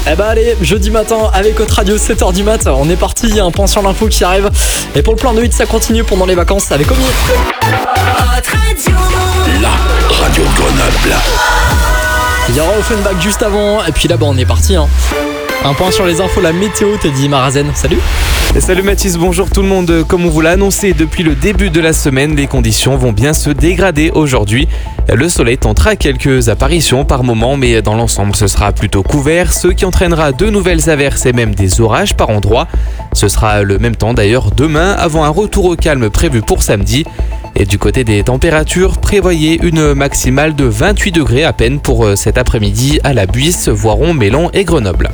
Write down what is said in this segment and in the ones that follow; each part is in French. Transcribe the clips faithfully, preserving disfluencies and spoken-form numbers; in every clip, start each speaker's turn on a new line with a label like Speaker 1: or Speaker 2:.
Speaker 1: Eh bah allez, jeudi matin avec Hot Radio, sept heures du mat, on est parti, il y a un point sur l'info qui arrive. Et pour le plein de hits, ça continue pendant les vacances avec Omi.
Speaker 2: La radio de Grenoble.
Speaker 1: Il y aura Offenbach juste avant, et puis là bah on est parti hein. Un point sur les infos, la météo, Teddy Marazen, salut.
Speaker 3: Et salut Mathis, bonjour tout le monde. Comme on vous l'a annoncé depuis le début de la semaine, les conditions vont bien se dégrader aujourd'hui. Le soleil tentera quelques apparitions par moment, mais dans l'ensemble ce sera plutôt couvert, ce qui entraînera de nouvelles averses et même des orages par endroits. Ce sera le même temps d'ailleurs demain, avant un retour au calme prévu pour samedi. Et du côté des températures, prévoyez une maximale de vingt-huit degrés à peine pour cet après-midi à la Buisse, Voiron, Mélan et Grenoble.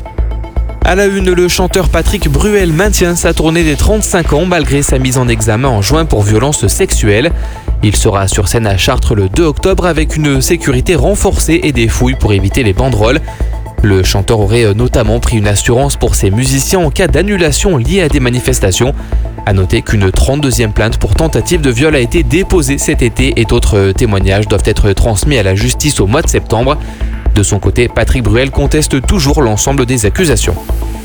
Speaker 3: À la une, le chanteur Patrick Bruel maintient sa tournée des trente-cinq ans malgré sa mise en examen en juin pour violence sexuelle. Il sera sur scène à Chartres le deux octobre avec une sécurité renforcée et des fouilles pour éviter les banderoles. Le chanteur aurait notamment pris une assurance pour ses musiciens en cas d'annulation liée à des manifestations. A noter qu'une trente-deuxième plainte pour tentative de viol a été déposée cet été et d'autres témoignages doivent être transmis à la justice au mois de septembre. De son côté, Patrick Bruel conteste toujours l'ensemble des accusations.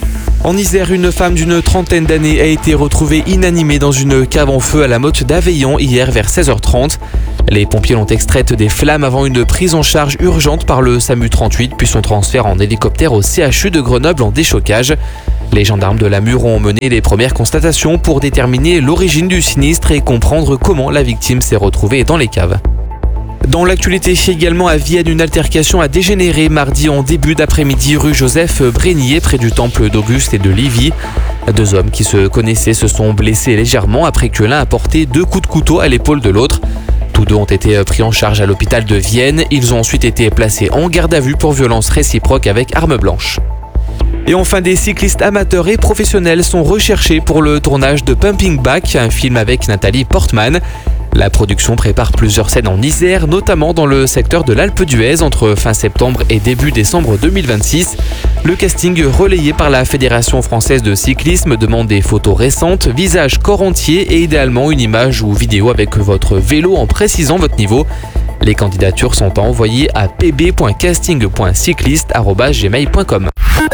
Speaker 3: En Isère, une femme d'une trentaine d'années a été retrouvée inanimée dans une cave en feu à la Motte d'Aveillon hier vers seize heures trente. Les pompiers l'ont extraite des flammes avant une prise en charge urgente par le SAMU trente-huit puis son transfert en hélicoptère au C H U de Grenoble en déchocage. Les gendarmes de la Mure ont mené les premières constatations pour déterminer l'origine du sinistre et comprendre comment la victime s'est retrouvée dans les caves. Dans l'actualité, également à Vienne, une altercation a dégénéré mardi en début d'après-midi rue Joseph Brénier près du temple d'Auguste et de Livy. Deux hommes qui se connaissaient se sont blessés légèrement après que l'un a porté deux coups de couteau à l'épaule de l'autre. Tous deux ont été pris en charge à l'hôpital de Vienne. Ils ont ensuite été placés en garde à vue pour violence réciproque avec arme blanche. Et enfin, des cyclistes amateurs et professionnels sont recherchés pour le tournage de Pumping Back, un film avec Nathalie Portman. La production prépare plusieurs scènes en Isère, notamment dans le secteur de l'Alpe d'Huez entre fin septembre et début décembre deux mille vingt-six. Le casting relayé par la Fédération française de cyclisme demande des photos récentes, visage, corps entier et idéalement une image ou vidéo avec votre vélo en précisant votre niveau. Les candidatures sont à envoyer à p b point casting point cycliste arobase gmail point com.